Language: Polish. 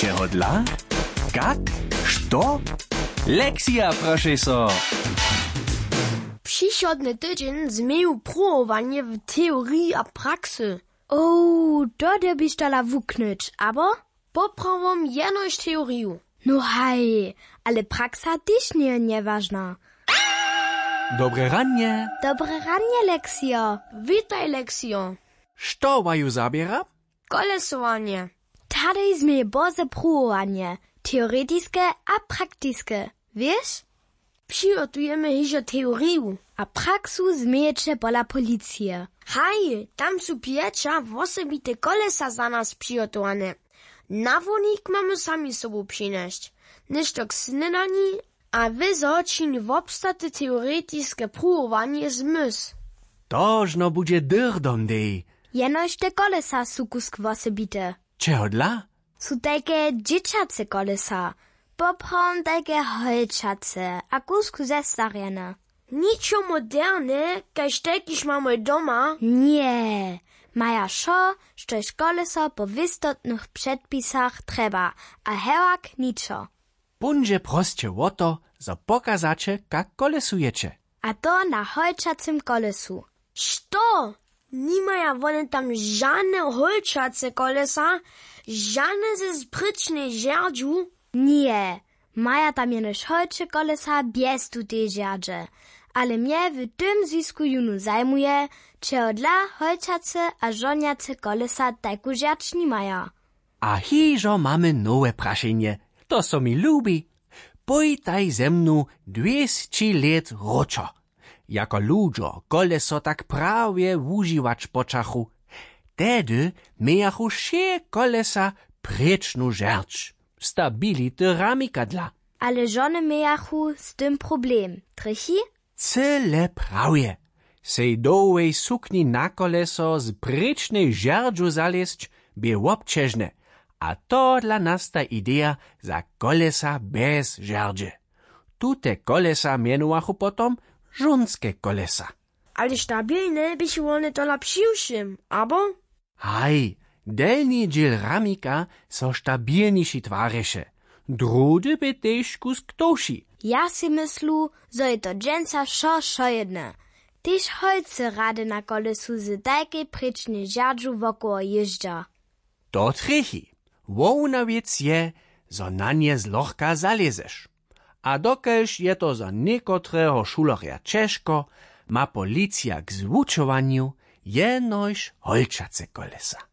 Čeho dla? Kak? Što? Lekcja, proszę so! Przychodny tydzień zmienił próbowanie w teorii a praksy. Da byś dala wuknąć, aber? Poprawom jenoś teoriu. No hej, ale praksa też nie ważna. Dobre ranie! Dobre ranie, Leksio. Witaj, Leksio. Što waju zabiera? Kolesowanie. Tady sme boze próbowanie. Teoretyczne a praktyczne. Wiesz? Przygotujemy hižo teoriu. A praksu zmiecze pola policije. Haj, tam są piecza osobite kolesa za nas przygotowane. Nawodnik mamy sami sobą przynieść. Ništo k snedani, a wy zaczyni w obstaty teoretyczne próbowanie zmysł. Tożno bude dyrdom dej. Jenož te kolesa su kusk osobite. Čeho dla? Su takie dzieciace kolesa. Poprom takie holčace, a kusk zestarjene. Niczo moderne, kaž tekiž mamy doma. Nie, maja šo, štož koleso po wistotnych przedpisach treba, a hewak niczo. Bunže proste o to, zo pokazače, kak kolesujecie. A to na holčacym kolesu. Što? Nimaja one tam żadne holčace kolesa, żadne ze sprycznej żerdżu. Nie, maja tam jenož holče kolesa bez tutej żerdże. Ale mnie w tym zwisku junu zajmuje, czy dla holčace a żoniace kolesa tajku żerdż nimaja. A hižo mamy nowe praszenie. To so mi lubi. Pojtaj ze mną 200 let roczo. Jako ludzo koleso tak prawie używać poczachu. Tedy miachu się kolesa precznu żerdż. Stabili ramika dla. Ale żony miachu z tym problem. Trychi? Cyle prawie. Sej dołej sukni na koleso z precznej żerdżu zalezć bie obciężne. A to dla nas ta idea za kolesa bez żerdży. Tute kolesa mianowachu potom żonskie kolesa. Ale stabilne by się one to lepszym, abo? Haj, delni dziel ramika so stabilniejsi twareše. Drudy by też kusk toši. Ja si myslu, że je to dżęca šo jedne. Tyż holce rady na kolesu z takiej prycznej żerdżu wokoło jeżdża. To trechi. Wołna wiec je, zo na nie zlochka zalezeš. A dokelž je to za niekotreho šulerja češko, ma policja k zwučowaniu jenož holčace kolesa.